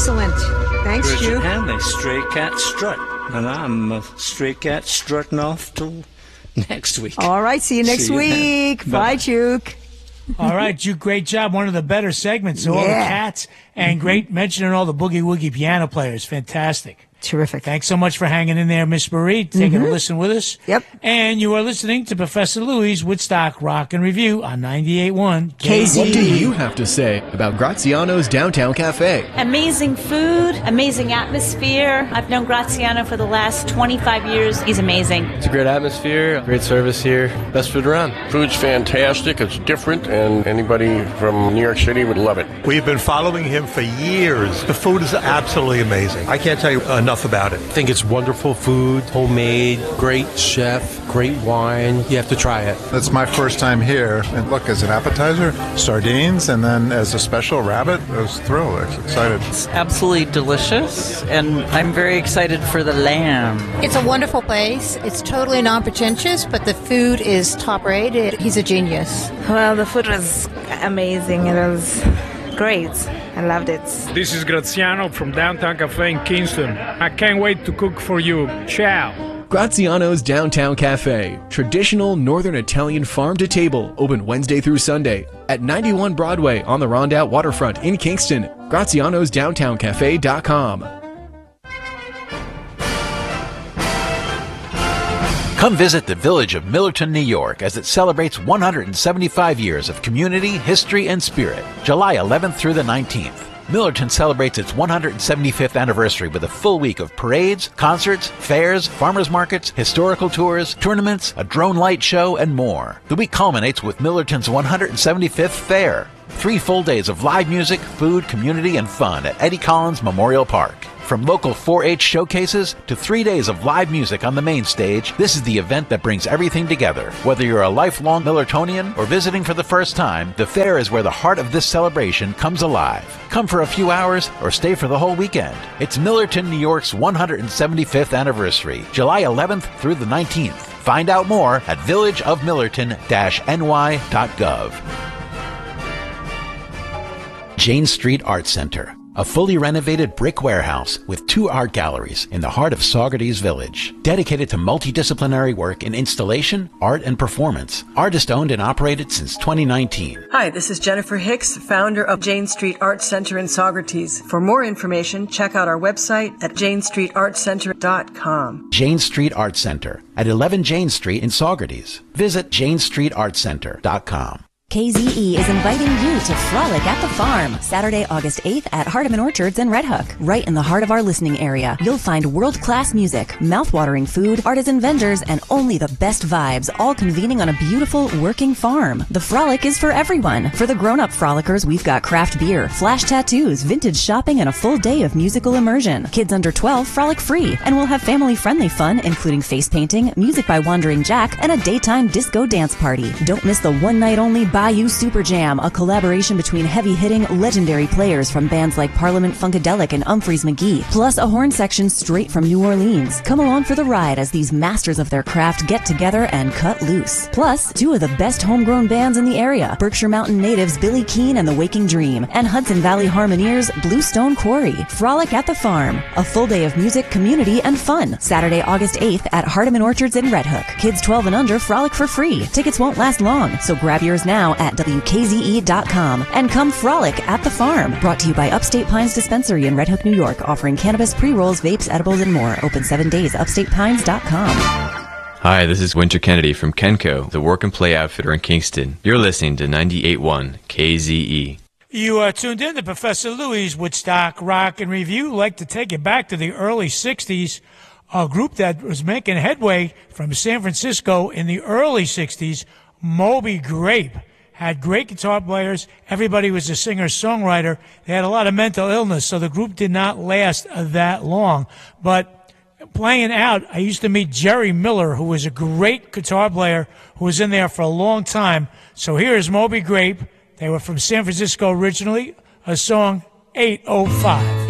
Excellent. Thanks, Bridget Juke. Hanley, Stray Cat Strut. And I'm a stray cat strutting off till next week. All right, see you next week. Bye, Juke. All right, Juke, great job. One of the better segments. All the cats and great mentioning all the boogie-woogie piano players. Fantastic. Terrific. Thanks so much for hanging in there, Miss Marie, taking a listen with us. Yep. And you are listening to Professor Louis' Woodstock Rock and Review on 98.1 KZE. What do you have to say about Graziano's Downtown Cafe? Amazing food, amazing atmosphere. I've known Graziano for the last 25 years. He's amazing. It's a great atmosphere, great service here, best food around. Food's fantastic, it's different, and anybody from New York City would love it. We've been following him for years. The food is absolutely amazing. I can't tell you enough about it. I think it's wonderful food, homemade, great chef, great wine. You have to try it. It's my first time here. And look, as an appetizer, sardines, and then as a special rabbit, I was thrilled. I was excited. It's absolutely delicious, and I'm very excited for the lamb. It's a wonderful place. It's totally non-pretentious, but the food is top-rated. He's a genius. Well, the food was amazing. It was great. I loved it. This is Graziano from Downtown Cafe in Kingston. I can't wait to cook for you. Ciao. Graziano's Downtown Cafe, traditional Northern Italian farm-to-table, open Wednesday through Sunday at 91 Broadway on the Rondout Waterfront in Kingston. Graziano'sDowntownCafe.com. Come visit the village of Millerton, New York, as it celebrates 175 years of community, history, and spirit, July 11th through the 19th. Millerton celebrates its 175th anniversary with a full week of parades, concerts, fairs, farmers markets, historical tours, tournaments, a drone light show, and more. The week culminates with Millerton's 175th Fair. 3 full days of live music, food, community, and fun at Eddie Collins Memorial Park. From local 4-H showcases to 3 days of live music on the main stage, this is the event that brings everything together. Whether you're a lifelong Millertonian or visiting for the first time, the fair is where the heart of this celebration comes alive. Come for a few hours or stay for the whole weekend. It's Millerton, New York's 175th anniversary, July 11th through the 19th. Find out more at villageofmillerton-ny.gov. Jane Street Art Center, a fully renovated brick warehouse with 2 art galleries in the heart of Saugerties Village, dedicated to multidisciplinary work in installation, art, and performance. Artist-owned and operated since 2019. Hi, this is Jennifer Hicks, founder of Jane Street Art Center in Saugerties. For more information, check out our website at janestreetartcenter.com. Jane Street Art Center at 11 Jane Street in Saugerties. Visit janestreetartcenter.com. KZE is inviting you to frolic at the farm Saturday, August 8th at Hardeman Orchards in Red Hook. Right in the heart of our listening area, you'll find world-class music, mouth-watering food, artisan vendors, and only the best vibes, all convening on a beautiful, working farm. The frolic is for everyone. For the grown-up frolickers, we've got craft beer, flash tattoos, vintage shopping, and a full day of musical immersion. Kids under 12 frolic free, and we'll have family-friendly fun, including face painting, music by Wandering Jack, and a daytime disco dance party. Don't miss the one-night-only Bayou Super Jam, a collaboration between heavy-hitting, legendary players from bands like Parliament Funkadelic and Umphreys McGee, plus a horn section straight from New Orleans. Come along for the ride as these masters of their craft get together and cut loose. Plus, 2 of the best homegrown bands in the area, Berkshire Mountain natives Billy Keane and the Waking Dream, and Hudson Valley Harmoniers Bluestone Quarry. Frolic at the farm, a full day of music, community, and fun. Saturday, August 8th at Hardeman Orchards in Red Hook. Kids 12 and under frolic for free. Tickets won't last long, so grab yours now at WKZE.com and come frolic at the farm. Brought to you by Upstate Pines Dispensary in Red Hook, New York, offering cannabis, pre-rolls, vapes, edibles, and more. Open 7 days. UpstatePines.com. Hi, this is Winter Kennedy from Kenco, the work and play outfitter in Kingston. You're listening to 98.1 KZE. You are tuned in to Professor Louis' Woodstock Rock and Review. I'd like to take you back to the early 60s. A group that was making headway from San Francisco in the early 60s, Moby Grape, had great guitar players. Everybody was a singer-songwriter. They had a lot of mental illness, so the group did not last that long. But playing out, I used to meet Jerry Miller, who was a great guitar player who was in there for a long time. So here's Moby Grape. They were from San Francisco originally, a song 805.